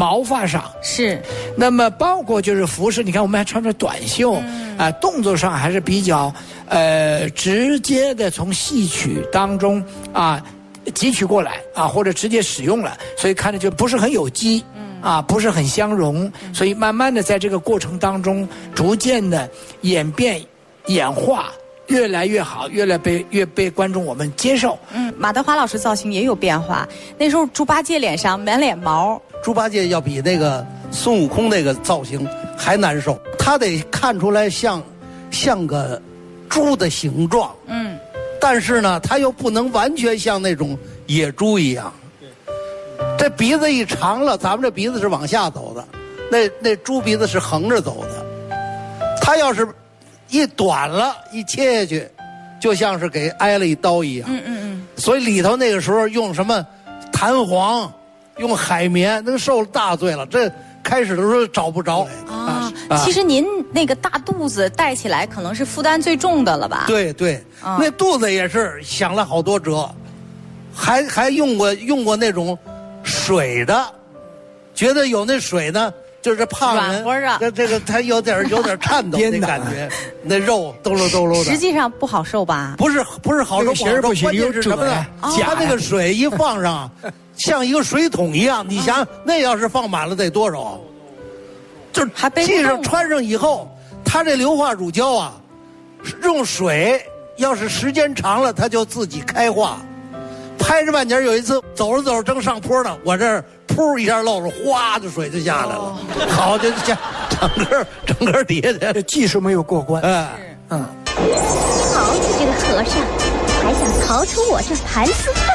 毛发上。 是。 那么包括就是服饰，你看我们还穿着短袖，动作上还是比较直接的从戏曲当中汲取过来或者直接使用了，所以看着就不是很有机。不是很相容，所以慢慢的在这个过程当中，逐渐的演变、演化，越来越好，越被观众我们接受。 马德华老师造型也有变化，那时候猪八戒脸上满脸毛， 猪八戒要比那个孙悟空那个造型还难受，他得看出来像个猪的形状，但是呢，他又不能完全像那种野猪一样。这鼻子一长了，咱们这鼻子是往下走的，那猪鼻子是横着走的。它要是一短了，一切下去，就像是给挨了一刀一样。所以里头那个时候用什么弹簧，用海绵，那个受了大罪了。这开始的时候找不着其实您那个大肚子带起来，可能是负担最重的了吧？ 对，那肚子也是想了好多辙，还用过那种。水的，觉得有那水呢，就是胖人这个他有点颤抖那感觉，那肉抖搂抖搂的。 实际上不好受吧？ 不是好受，关键是什么呢？他那个水一放上，像一个水桶一样，你想那要是放满了得多少？就系上穿上以后，他这硫化乳胶用水要是时间长了，它就自己开化。拍着半截，有一次走着正上坡呢，我这噗一下漏了，哗的水就下来了，好就下整个底下的技术没有过关。 曹子这个和尚还想逃出我这盘丝洞。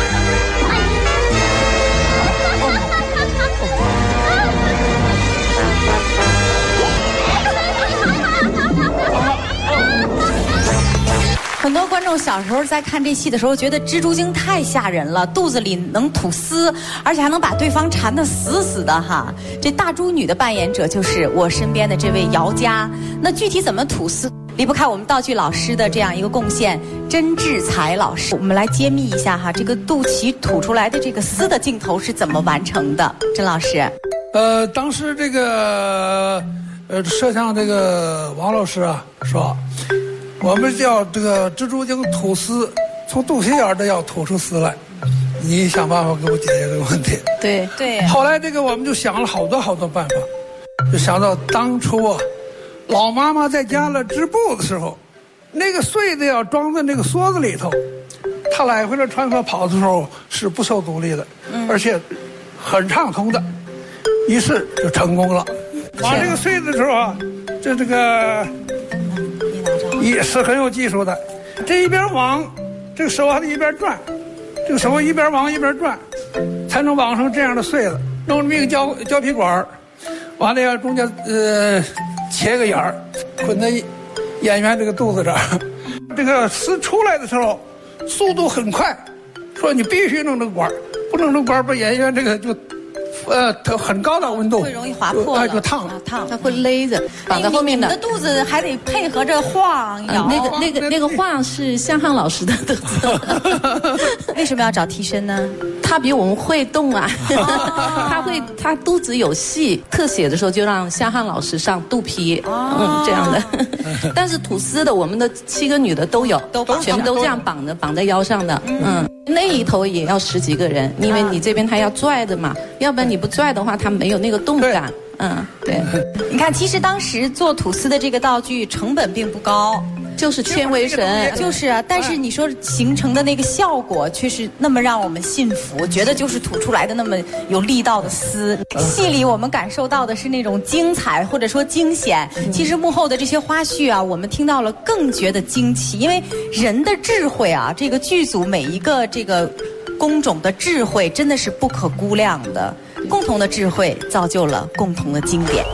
很多观众小时候在看这戏的时候，觉得蜘蛛精太吓人了，肚子里能吐丝，而且还能把对方缠得死死的哈。这大猪女的扮演者就是我身边的这位姚佳。那具体怎么吐丝，离不开我们道具老师的这样一个贡献，甄志才老师。我们来揭秘一下哈，这个肚脐吐出来的这个丝的镜头是怎么完成的？甄老师。 当时这个摄像这个王老师说。我们叫这个蜘蛛精吐丝，从肚脐眼的要吐出丝来，你想办法给我解决这个问题。 对。 后来这个我们就想了好多办法，就想到当初老妈妈在家里织布的时候，那个穗子要装在那个梭子里头，她来回的穿梭跑的时候是不受阻力的，而且很畅通的，于是就成功了。绑这个穗子的时候这个。也是很有技术的，这一边网，这个手还得一边转，这个手一边网一边转，才能网成这样的穗子。弄这么一个胶皮管，完了要中间切个眼儿，捆在演员这个肚子这儿。这个丝出来的时候，速度很快，说你必须弄这个管，不弄这个管，把演员这个就。很高的温度会容易划破了， 就烫， 它会勒着绑在后面的。 你的肚子还得配合着晃摇。 那个晃是向汉老师的肚子。 为什么要找替身呢？ 他比我们会动他肚子有戏，特写的时候就让向汉老师上肚皮，这样的。但是吐丝的我们的7个女的都有，全部都这样绑在腰上的，那一头也要10几个人，因为你这边他要拽的嘛，要不然你不拽的话，他没有那个动感。对。 你看，其实当时做吐丝的这个道具成本并不高， 就是纤维绳， 就是啊。但是你说形成的那个效果却是那么让我们信服，觉得就是吐出来的那么有力道的丝。戏里我们感受到的是那种精彩或者说惊险，其实幕后的这些花絮我们听到了更觉得惊奇，因为人的智慧这个剧组每一个这个工种的智慧真的是不可估量的，共同的智慧造就了共同的经典。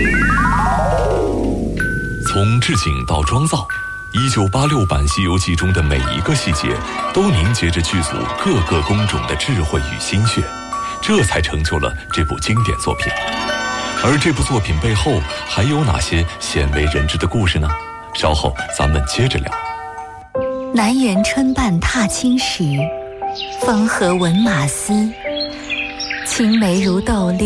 从置景到妆造，1986版《西游记》中的每一个细节都凝结着剧组各个工种的智慧与心血，这才成就了这部经典作品。而这部作品背后还有哪些鲜为人知的故事呢？稍后咱们接着聊。 南园春半踏青时，风和闻马嘶，青梅如豆